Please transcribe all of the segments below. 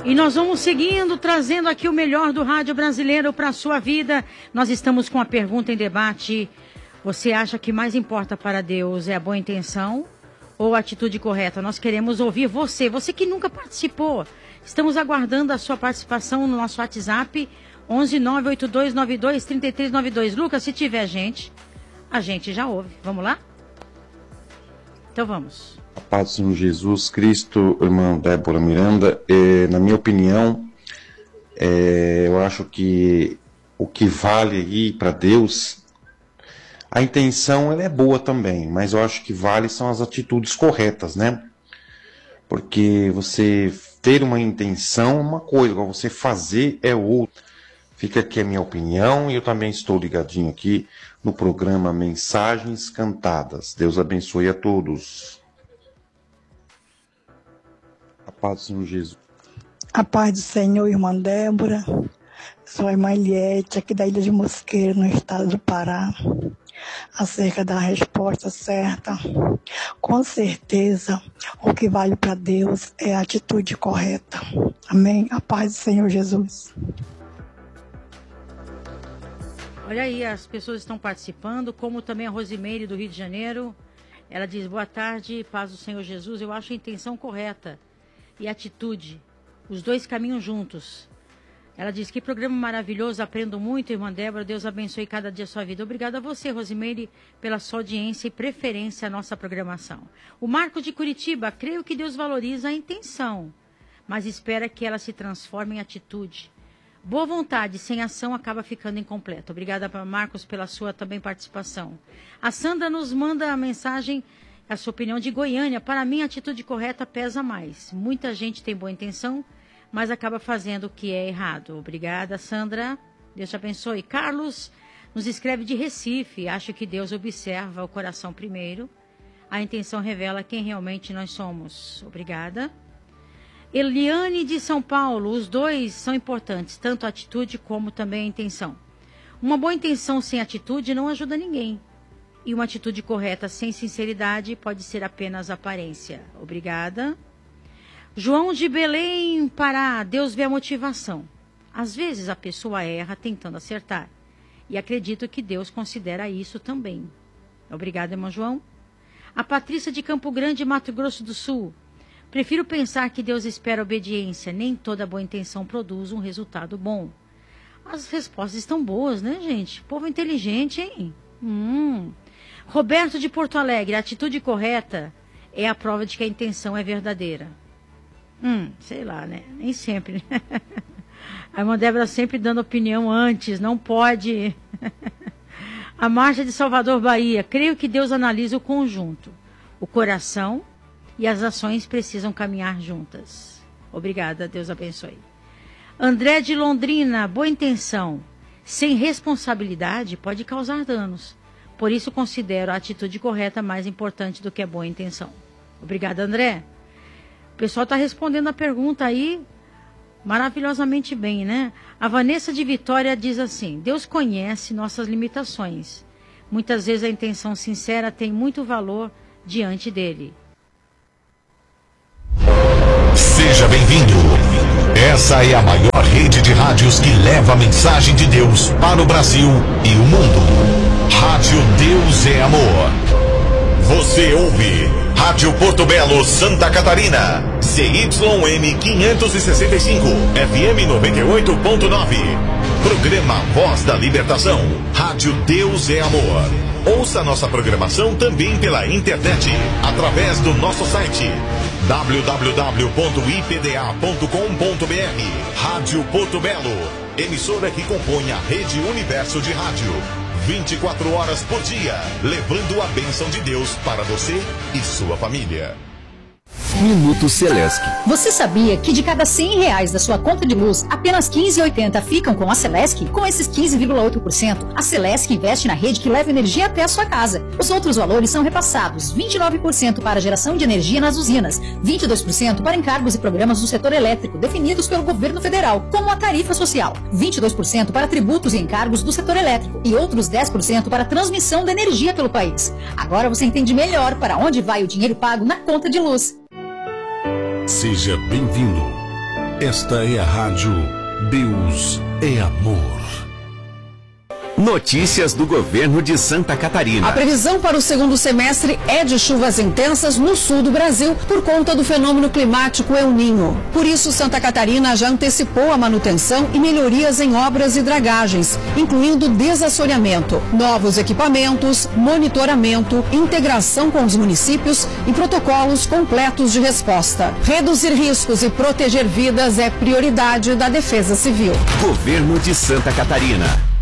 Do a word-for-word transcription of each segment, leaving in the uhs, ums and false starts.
E nós vamos seguindo, trazendo aqui o melhor do rádio brasileiro para a sua vida. Nós estamos com a pergunta em debate. Você acha que mais importa para Deus é a boa intenção ou a atitude correta? Nós queremos ouvir você, você que nunca participou. Estamos aguardando a sua participação no nosso WhatsApp, onze nove oito dois nove dois três três nove dois. Lucas, se tiver gente, a gente já ouve. Vamos lá? Então vamos. A paz do Senhor Jesus Cristo, irmã Débora Miranda, é, na minha opinião, é, eu acho que o que vale aí para Deus, a intenção ela é boa também, mas eu acho que vale são as atitudes corretas, né? Porque você ter uma intenção é uma coisa, agora você fazer é outra. Fica aqui a minha opinião e eu também estou ligadinho aqui no programa Mensagens Cantadas. Deus abençoe a todos. A paz do Senhor Jesus. A paz do Senhor, irmã Débora. Sou a irmã Eliette, aqui da Ilha de Mosqueiro, no estado do Pará. Acerca da resposta certa. Com certeza, o que vale para Deus é a atitude correta. Amém? A paz do Senhor Jesus. Olha aí, as pessoas estão participando, como também a Rosimeire do Rio de Janeiro. Ela diz, boa tarde, paz do Senhor Jesus. Eu acho a intenção correta e a atitude, os dois caminham juntos. Ela diz, que programa maravilhoso, aprendo muito, irmã Débora, Deus abençoe cada dia a sua vida. Obrigada a você, Rosimeire, pela sua audiência e preferência à nossa programação. O Marco de Curitiba, creio que Deus valoriza a intenção, mas espera que ela se transforme em atitude. Boa vontade sem ação acaba ficando incompleta. Obrigada, Marcos, pela sua também participação. A Sandra nos manda a mensagem, a sua opinião de Goiânia. Para mim, a atitude correta pesa mais. Muita gente tem boa intenção, mas acaba fazendo o que é errado. Obrigada, Sandra. Deus te abençoe. Carlos nos escreve de Recife. Acho que Deus observa o coração primeiro. A intenção revela quem realmente nós somos. Obrigada. Eliane de São Paulo, os dois são importantes, tanto a atitude como também a intenção. Uma boa intenção sem atitude não ajuda ninguém. E uma atitude correta sem sinceridade pode ser apenas aparência. Obrigada. João de Belém, Pará, Deus vê a motivação. Às vezes a pessoa erra tentando acertar. E acredito que Deus considera isso também. Obrigada, irmão João. A Patrícia de Campo Grande, Mato Grosso do Sul. Prefiro pensar que Deus espera obediência. Nem toda boa intenção produz um resultado bom. As respostas estão boas, né, gente? Povo inteligente, hein? Hum. Roberto de Porto Alegre, a atitude correta é a prova de que a intenção é verdadeira. Hum, sei lá, né? Nem sempre. A irmã Débora sempre dando opinião antes, não pode. A Marcha de Salvador, Bahia. Creio que Deus analisa o conjunto. O coração e as ações precisam caminhar juntas. Obrigada, Deus abençoe. André de Londrina, boa intenção, sem responsabilidade pode causar danos. Por isso considero a atitude correta mais importante do que a boa intenção. Obrigada, André. O pessoal está respondendo a pergunta aí maravilhosamente bem, né? A Vanessa de Vitória diz assim, Deus conhece nossas limitações. Muitas vezes a intenção sincera tem muito valor diante dele. Seja bem-vindo. Essa é a maior rede de rádios que leva a mensagem de Deus para o Brasil e o mundo. Rádio Deus é Amor. Você ouve Rádio Porto Belo, Santa Catarina. C Y M quinhentos e sessenta e cinco, F M noventa e oito ponto nove. Programa Voz da Libertação. Rádio Deus é Amor. Ouça nossa programação também pela internet, através do nosso site w w w ponto i p d a ponto com ponto b r. Rádio Porto Belo, emissora que compõe a Rede Universo de Rádio. vinte e quatro horas por dia, levando a bênção de Deus para você e sua família. Minuto Celesc. Você sabia que de cada cem reais da sua conta de luz, apenas quinze vírgula oitenta ficam com a Celesc? Com esses quinze vírgula oito por cento, a Celesc investe na rede que leva energia até a sua casa. Os outros valores são repassados: vinte e nove por cento para geração de energia nas usinas, vinte e dois por cento para encargos e programas do setor elétrico definidos pelo governo federal, como a tarifa social, vinte e dois por cento para tributos e encargos do setor elétrico e outros dez por cento para transmissão da energia pelo país. Agora você entende melhor para onde vai o dinheiro pago na conta de luz. Seja bem-vindo. Esta é a rádio Deus é Amor. Notícias do governo de Santa Catarina. A previsão para o segundo semestre é de chuvas intensas no sul do Brasil por conta do fenômeno climático El Niño. Por isso, Santa Catarina já antecipou a manutenção e melhorias em obras e dragagens, incluindo desassoreamento, novos equipamentos, monitoramento, integração com os municípios e protocolos completos de resposta. Reduzir riscos e proteger vidas é prioridade da Defesa Civil. Governo de Santa Catarina.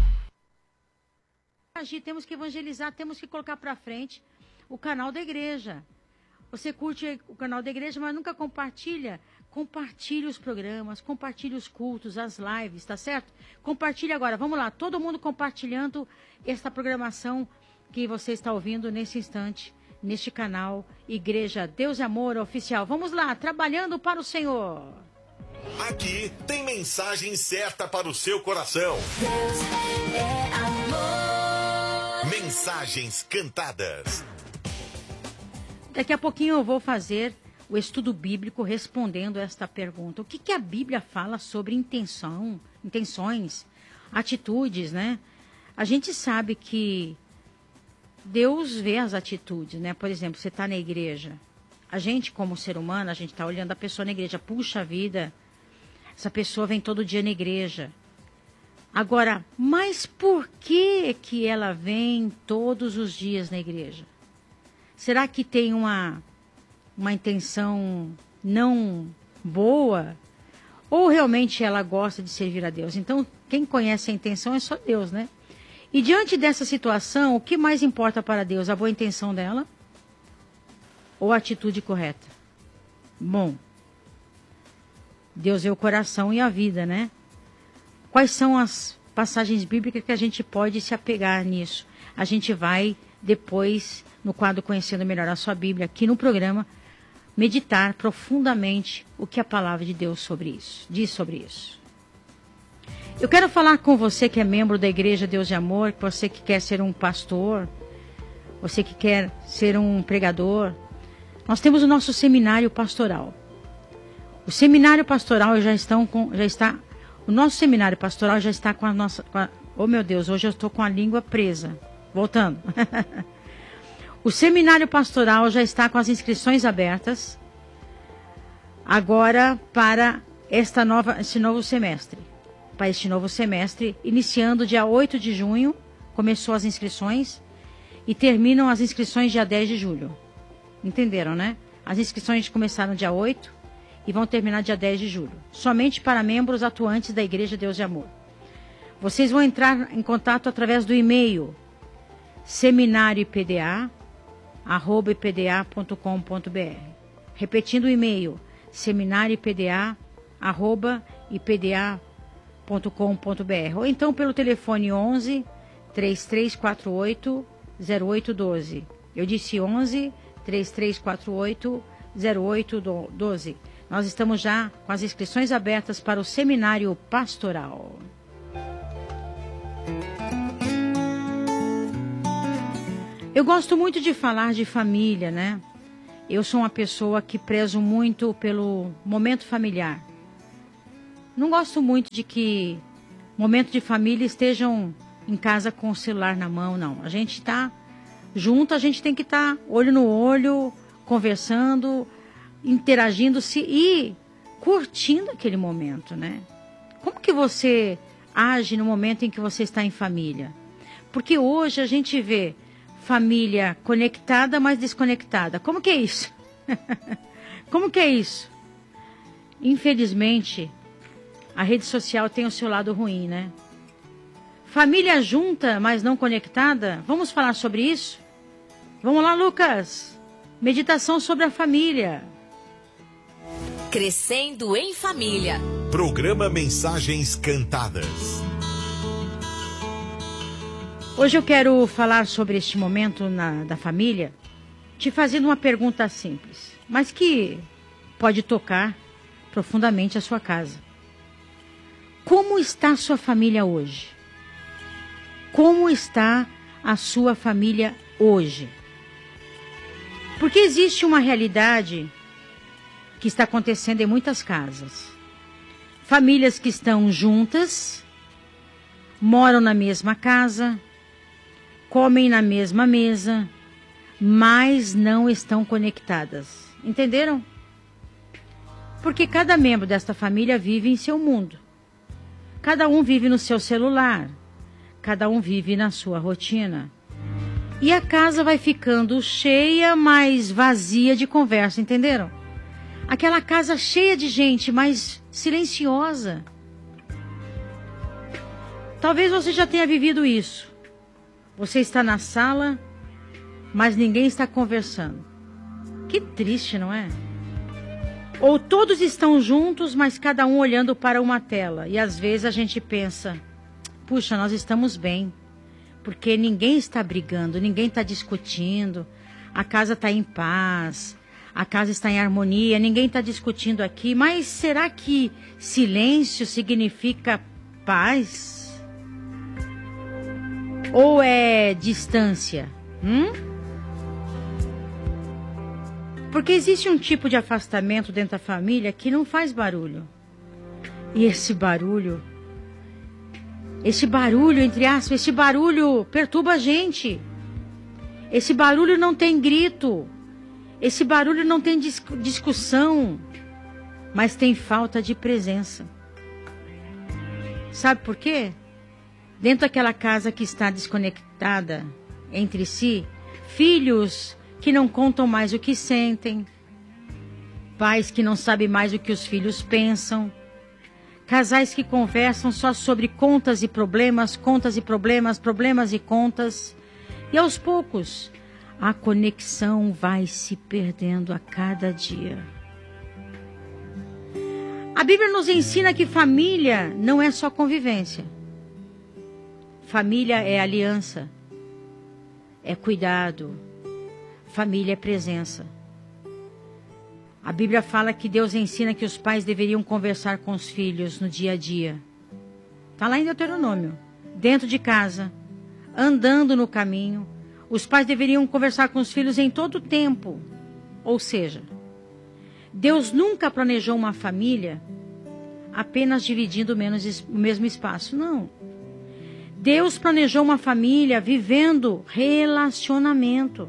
Temos que evangelizar, temos que colocar para frente o canal da igreja. Você curte o canal da igreja, mas nunca compartilha. Compartilhe os programas, compartilhe os cultos, as lives, tá certo? Compartilhe agora, vamos lá, todo mundo compartilhando esta programação que você está ouvindo nesse instante, neste canal Igreja Deus é Amor Oficial. Vamos lá, trabalhando para o Senhor. Aqui tem mensagem certa para o seu coração. Deus é amor. Mensagens cantadas. Daqui a pouquinho eu vou fazer o estudo bíblico respondendo esta pergunta. O que, que a Bíblia fala sobre intenção, intenções, atitudes, né? A gente sabe que Deus vê as atitudes, né? Por exemplo, você está na igreja. A gente, como ser humano, a gente está olhando a pessoa na igreja. Puxa vida, essa pessoa vem todo dia na igreja. Agora, mas por que que ela vem todos os dias na igreja? Será que tem uma, uma intenção não boa? Ou realmente ela gosta de servir a Deus? Então, quem conhece a intenção é só Deus, né? E diante dessa situação, o que mais importa para Deus? A boa intenção dela? Ou a atitude correta? Bom, Deus vê o coração e a vida, né? Quais são as passagens bíblicas que a gente pode se apegar nisso? A gente vai depois, no quadro Conhecendo Melhor a Sua Bíblia, aqui no programa, meditar profundamente o que a palavra de Deus sobre isso, diz sobre isso. Eu quero falar com você que é membro da Igreja Deus de Amor, você que quer ser um pastor, você que quer ser um pregador. Nós temos o nosso seminário pastoral. O seminário pastoral já, estão com, já está... O nosso seminário pastoral já está com a nossa... Com a, oh, meu Deus, hoje eu estou com a língua presa. Voltando. O seminário pastoral já está com as inscrições abertas. Agora para esta nova, esse novo semestre. Para este novo semestre, iniciando dia oito de junho, começou as inscrições e terminam as inscrições dia dez de julho. Entenderam, né? As inscrições começaram dia oito e vão terminar dia dez de julho. Somente para membros atuantes da Igreja Deus de Amor. Vocês vão entrar em contato através do e-mail seminariopda arroba ipda ponto com ponto br. Repetindo o e-mail seminariopda arroba ipda ponto com ponto br. Ou então pelo telefone onze, três três quatro oito, zero oito um dois. Eu disse onze, três três quatro oito, zero oito um dois. Nós estamos já com as inscrições abertas para o seminário pastoral. Eu gosto muito de falar de família, né? Eu sou uma pessoa que prezo muito pelo momento familiar. Não gosto muito de que momento de família estejam em casa com o celular na mão, não. A gente está junto, a gente tem que estar tá olho no olho, conversando, interagindo-se e curtindo aquele momento, né? Como que você age no momento em que você está em família? Porque hoje a gente vê família conectada, mas desconectada. Como que é isso? Como que é isso? Infelizmente, a rede social tem o seu lado ruim, né? Família junta, mas não conectada? Vamos falar sobre isso? Vamos lá, Lucas. Meditação sobre a família. Crescendo em Família. Programa Mensagens Cantadas. Hoje eu quero falar sobre este momento na, da família, te fazendo uma pergunta simples, mas que pode tocar profundamente a sua casa. Como está a sua família hoje? Como está a sua família hoje? Porque existe uma realidade que está acontecendo em muitas casas. famílias que estão juntas, moram na mesma casa, comem na mesma mesa, mas não estão conectadas. Entenderam? Porque cada membro desta família vive em seu mundo. Cada um vive no seu celular. Cada um vive na sua rotina. E a casa vai ficando cheia, mas vazia de conversa, entenderam? Aquela casa cheia de gente, mas silenciosa. Talvez você já tenha vivido isso. Você está na sala, mas ninguém está conversando. Que triste, não é? Ou todos estão juntos, mas cada um olhando para uma tela. E às vezes a gente pensa, puxa, nós estamos bem. Porque ninguém está brigando, ninguém está discutindo. A casa está em paz, a casa está em harmonia, ninguém está discutindo aqui. Mas será que silêncio significa paz? Ou é distância? Hum? Porque existe um tipo de afastamento dentro da família que não faz barulho. E esse barulho, esse barulho, entre aspas, esse barulho perturba a gente. Esse barulho não tem grito. Esse barulho não tem dis- discussão. Mas tem falta de presença. Sabe por quê? Dentro daquela casa que está desconectada entre si, filhos que não contam mais o que sentem, pais que não sabem mais o que os filhos pensam, casais que conversam só sobre contas e problemas, contas e problemas, problemas e contas, e aos poucos a conexão vai se perdendo a cada dia. A Bíblia nos ensina que família não é só convivência. Família é aliança, é cuidado, família é presença. A Bíblia fala que Deus ensina que os pais deveriam conversar com os filhos no dia a dia. Está lá em Deuteronômio. Dentro de casa, andando no caminho, os pais deveriam conversar com os filhos em todo o tempo. Ou seja, Deus nunca planejou uma família apenas dividindo menos, o mesmo espaço. Não. Deus planejou uma família vivendo relacionamento.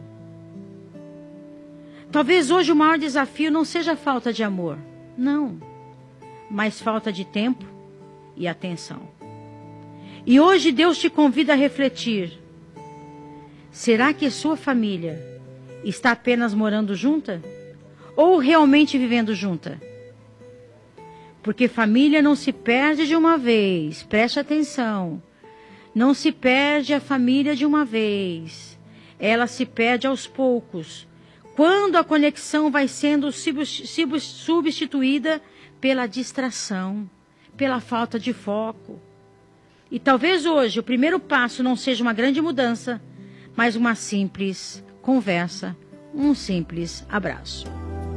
Talvez hoje o maior desafio não seja a falta de amor. Não. Mas falta de tempo e atenção. E hoje Deus te convida a refletir. Será que sua família está apenas morando junta? Ou realmente vivendo junta? Porque família não se perde de uma vez. Preste atenção. Não se perde a família de uma vez. Ela se perde aos poucos. Quando a conexão vai sendo substituída pela distração, pela falta de foco. E talvez hoje o primeiro passo não seja uma grande mudança, mas uma simples conversa, um simples abraço.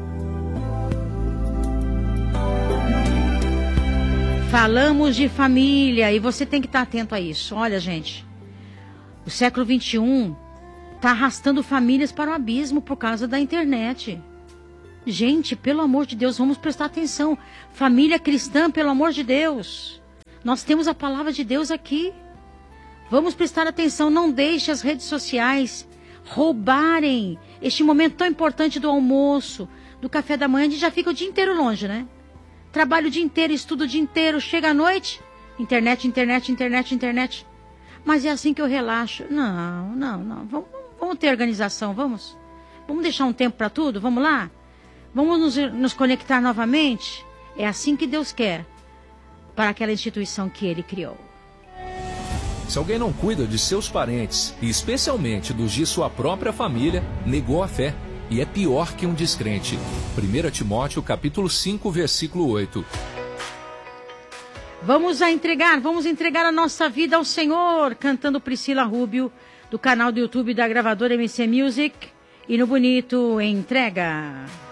Falamos de família e você tem que estar atento a isso. Olha, gente, o século vinte e um está arrastando famílias para o abismo por causa da internet. Gente, pelo amor de Deus, vamos prestar atenção. Família cristã, pelo amor de Deus. Nós temos a palavra de Deus aqui. Vamos prestar atenção. Não deixe as redes sociais roubarem este momento tão importante do almoço, do café da manhã. A gente já fica o dia inteiro longe, né? Trabalho o dia inteiro, estudo o dia inteiro, chega à noite, internet, internet, internet, internet. Mas é assim que eu relaxo. Não, não, não. Vamos, vamos ter organização, vamos? Vamos deixar um tempo para tudo? Vamos lá? Vamos nos, nos conectar novamente? É assim que Deus quer para aquela instituição que Ele criou. Se alguém não cuida de seus parentes, e especialmente dos de sua própria família, negou a fé. E é pior que um descrente. primeiro Timóteo, capítulo cinco, versículo oito. Vamos a entregar, vamos entregar a nossa vida ao Senhor, cantando Priscila Rubio, do canal do YouTube da gravadora M C Music, e no bonito Entrega.